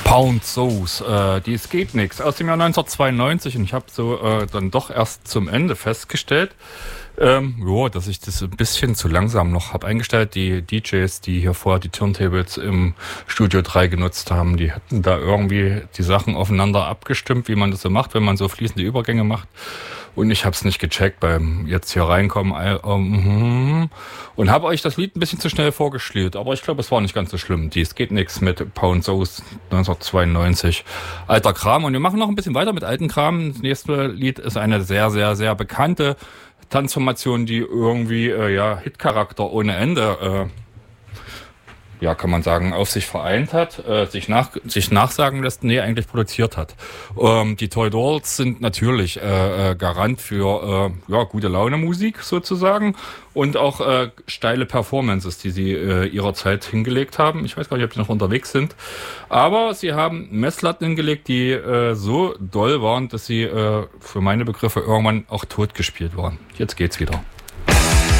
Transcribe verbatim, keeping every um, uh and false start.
Pound Sauce, äh, die es geht nix, aus dem Jahr neunzehnhundertzweiundneunzig, und ich habe so äh, dann doch erst zum Ende festgestellt, ähm, jo, dass ich das ein bisschen zu langsam noch habe eingestellt. Die D Js, die hier vorher die Turntables im Studio drei genutzt haben, die hatten da irgendwie die Sachen aufeinander abgestimmt, wie man das so macht, wenn man so fließende Übergänge macht. Und ich habe es nicht gecheckt beim jetzt hier reinkommen äh, ähm, und habe euch das Lied ein bisschen zu schnell vorgespielt. Aber ich glaube, es war nicht ganz so schlimm. Dies geht nix mit Pound Sauce neunzehnhundertzweiundneunzig. Alter Kram. Und wir machen noch ein bisschen weiter mit alten Kram. Das nächste Lied ist eine sehr, sehr, sehr bekannte Transformation, die irgendwie äh, ja Hitcharakter ohne Ende äh, ja, kann man sagen, auf sich vereint hat, äh, sich nach sich nachsagen lässt, nee, eigentlich produziert hat. Ähm, die Toy Dolls sind natürlich äh, äh, Garant für äh, ja, gute Laune Musik sozusagen und auch äh, steile Performances, die sie äh, ihrer Zeit hingelegt haben. Ich weiß gar nicht, ob die noch unterwegs sind, aber sie haben Messlatten hingelegt, die äh, so doll waren, dass sie äh, für meine Begriffe irgendwann auch tot gespielt waren. Jetzt geht's wieder.